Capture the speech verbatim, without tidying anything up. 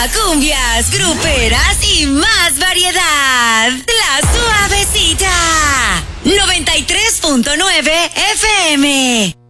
cumbias, gruperas y más variedad. La Suavecita. noventa y tres punto nueve F M.